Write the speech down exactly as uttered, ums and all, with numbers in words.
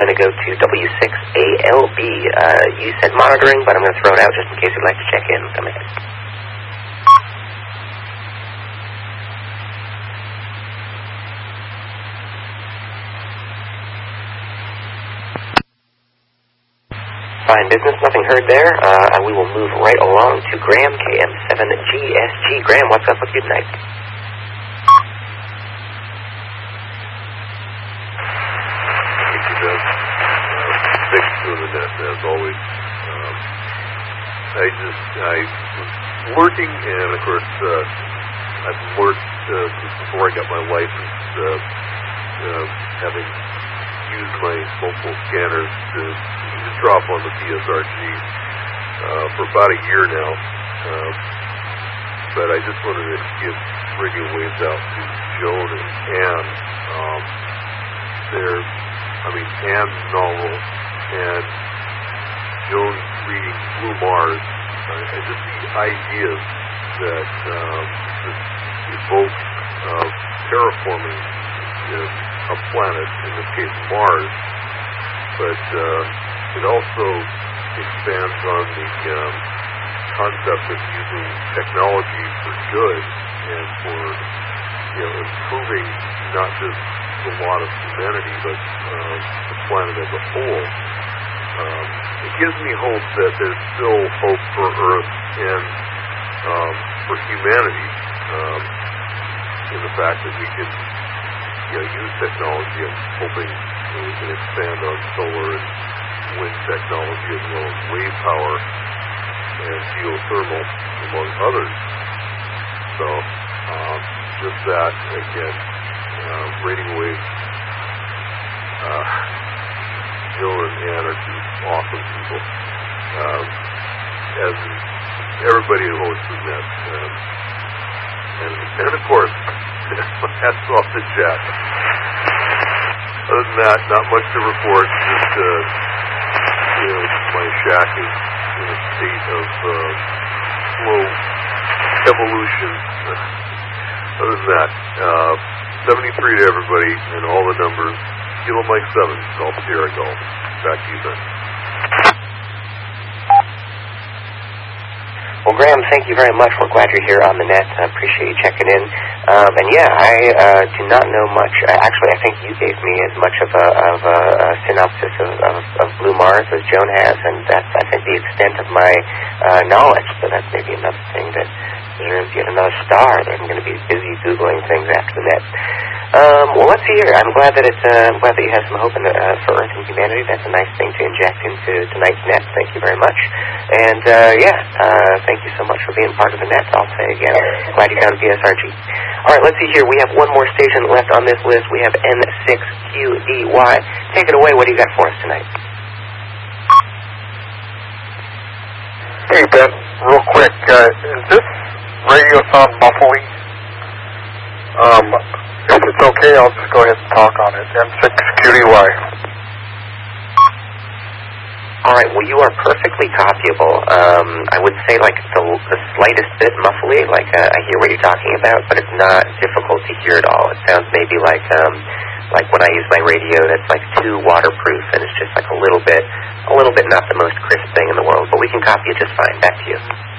going to go to W six A L B. Uh, you said monitoring, but I'm going to throw it out just in case you'd like to check in. Come ahead. Fine business, nothing heard there. Uh, we will move right along to Graham, K M seven G S G. Graham, what's up with you tonight? As always, um, I just I was working, and of course uh, I've worked uh, since before I got my license, uh, uh, having used my multiple scanners to, to drop on the P S R G uh, for about a year now. Uh, but I just wanted to give radio waves out to Joan and Anne. Um, they're, I mean, Anne's novel and Joan reading Blue Mars, uh, and just the ideas that um, evoke uh, terraforming uh, a planet, in this case Mars, but uh, it also expands on the um, concept of using technology for good and for, you know, improving not just the lot of humanity, but uh, the planet as a whole. Um, it gives me hope that there's still hope for Earth and um, for humanity um, in the fact that we can, you know, use technology. I'm hoping that we can expand on solar and wind technology as well as wave power and geothermal, among others. So um, just that, again, uh, radio waves. Uh, Jill and Ann are two awesome people. Um, as everybody who hosts the net. Um, and, and of course, hats off to Jack. Other than that, not much to report. Just, uh, you know, my shack is in a state of uh, slow evolution. Other than that, uh, seventy-three to everybody and all the numbers. Kilo Mike seven, Golf Sierra Golf. Back to you, Ben. Well, Graham, thank you very much. We're glad you're here on the net. I appreciate you checking in. Um, and yeah, I uh, do not know much. Actually, I think you gave me as much of a, of a, a synopsis of, of, of Blue Mars as Joan has, and that's, I think, the extent of my uh, knowledge. So that's maybe another thing that deserves yet another star. I'm going to be busy Googling things after the net. Um, well, let's see here. I'm glad that it's. Uh, I'm glad that you have some hope in the, uh, for Earth and humanity. That's a nice thing to inject into tonight's net. Thank you very much. And uh, yeah, uh, thank you so much for being part of the net. I'll say again, glad you found P S R G. All right, let's see here. We have one more station left on this list. We have N six Q E Y. Take it away. What do you got for us tonight? Hey Ben, real quick, uh, is this radio sound muffly? Um. If it's okay, I'll just go ahead and talk on it. N six Q D Y. All right, well, you are perfectly copyable. Um, I would say, like, the, the slightest bit muffly, like, uh, I hear what you're talking about, but it's not difficult to hear at all. It sounds maybe like, um, like when I use my radio that's, like, too waterproof, and it's just, like, a little bit, a little bit not the most crisp thing in the world, but we can copy it just fine. Back to you.